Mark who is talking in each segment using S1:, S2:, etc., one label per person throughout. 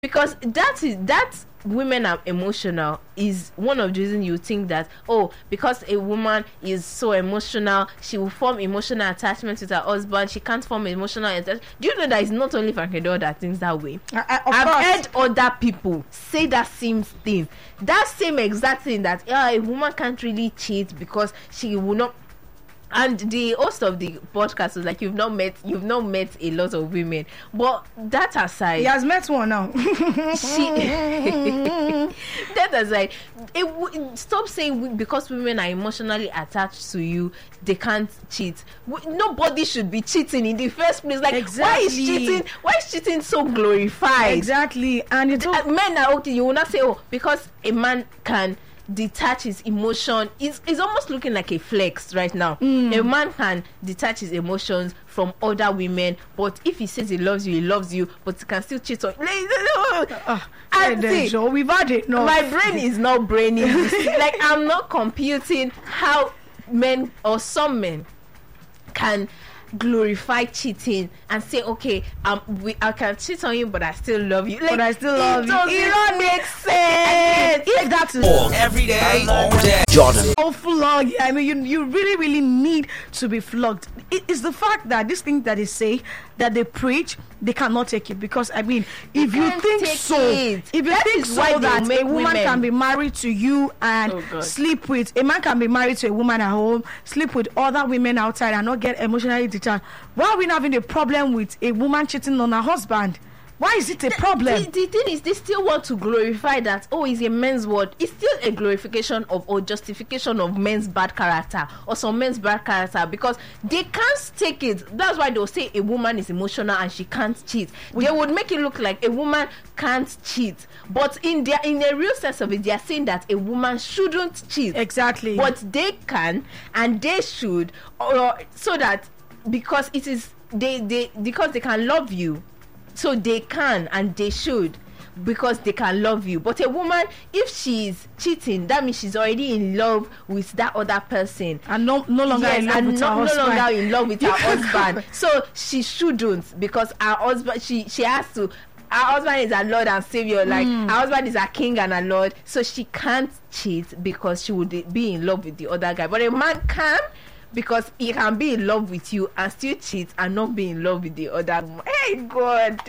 S1: because that women are emotional is one of the reasons you think that, because a woman is so emotional, she will form emotional attachment with her husband, she can't form emotional attachment. Do you know that it's not only Frankie Doll that thinks that way? I've heard other people say that same thing, that same exact thing, that a woman can't really cheat because she will not. And the host of the podcast was like, you've not met a lot of women. But that aside,
S2: he has met one now.
S1: That aside, stop saying because women are emotionally attached to you, they can't cheat. Nobody should be cheating in the first place. Like,
S2: exactly.
S1: Why is cheating so glorified?
S2: Exactly. And
S1: men are okay. You will not say, because a man can detach his emotion. It's almost looking like a flex right now. A man can detach his emotions from other women, but if he says he loves you, but he can still cheat on.
S2: We've had it. No,
S1: my brain is not braining. Like, I'm not computing how men or some men can glorify cheating and say, okay, I can cheat on you, but I still love you. Like,
S2: but I still love you.
S1: It don't make sense.
S2: If that's
S3: every day, all day. Jordan.
S2: Oh, flog. I mean, you really, really need to be flogged. It is the fact that this thing that they say, that they preach, they cannot take it. Because, I mean, if you think that a woman can be married to you and sleep with, a man can be married to a woman at home, sleep with other women outside and not get emotionally detached, why are we not having a problem with a woman cheating on her husband? Why is it a problem?
S1: The thing is, they still want to glorify that, it's a men's word. It's still a glorification of or justification of men's bad character or some men's bad character, because they can't take it. That's why they'll say a woman is emotional and she can't cheat. They would make it look like a woman can't cheat. But in the real sense of it, they are saying that a woman shouldn't cheat.
S2: Exactly.
S1: But they can and they should, so that because it is because they can love you. So they can and they should, because they can love you. But a woman, if she's cheating, that means she's already in love with that other person
S2: and no longer in love with her husband.
S1: No longer in love with her husband. So she shouldn't, because her husband, she has to. Her husband is her Lord and Savior. Like, her husband is her King and her Lord. So she can't cheat because she would be in love with the other guy. But a man can, because he can be in love with you and still cheat and not be in love with the other. Hey, God,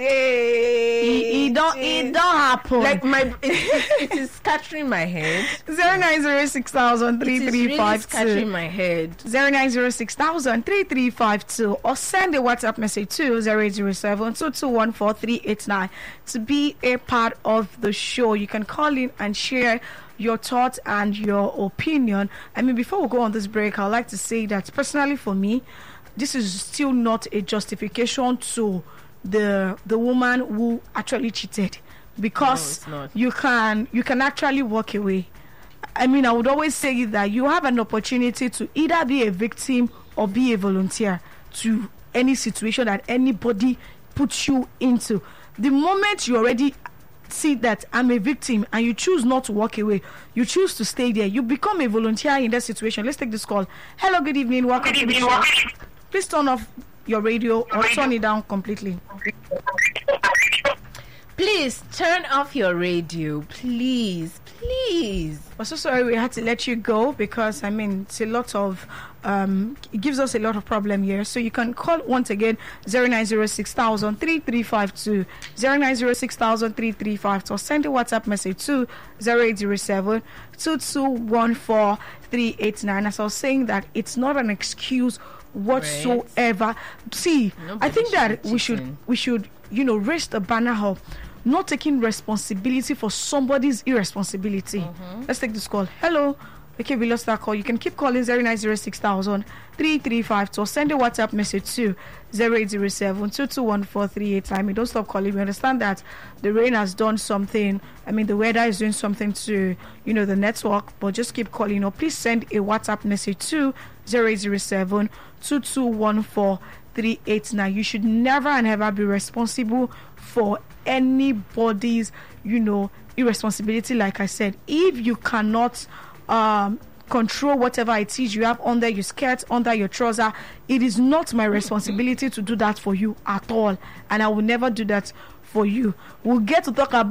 S2: it don't happen.
S1: Like, it is scattering my head.
S2: 0906,000
S1: It is really scattering my head.
S2: 0906,000 3352, or send a WhatsApp message to 0807 2214389 to be a part of the show. You can call in and share your thoughts and your opinion. I mean, before we go on this break, I'd like to say that personally for me, this is still not a justification to the woman who actually cheated, because you can actually walk away. I mean, I would always say that you have an opportunity to either be a victim or be a volunteer to any situation that anybody puts you into. The moment you already see that I'm a victim and you choose not to walk away, you choose to stay there, you become a volunteer in that situation. Let's take this call. Hello, good evening, welcome to the show. Please turn off your radio or turn it down completely.
S1: Please turn off your radio, please.
S2: I'm so sorry we had to let you go, because I mean, it's a lot of it gives us a lot of problem here. So you can call once again 0906,000 3352, 0906,000 3352, or send a WhatsApp message to 0807 2214 389. As I was saying, that it's not an excuse whatsoever. Right. See, I think that we should raise the banner up, not taking responsibility for somebody's irresponsibility. Let's take this call. Hello. Okay, we lost that call. You can keep calling 0906,000 3352, or send a WhatsApp message to 0807 2214 389. I mean, don't stop calling. We understand that the rain has done something. I mean, the weather is doing something to the network, but just keep calling. Or please send a WhatsApp message to 0807 2214 389. You should never and ever be responsible for anybody's irresponsibility. Like I said, if you cannot control whatever it is you have under your skirt, under your trouser, it is not my responsibility to do that for you at all, and I will never do that for you. We'll get to talk about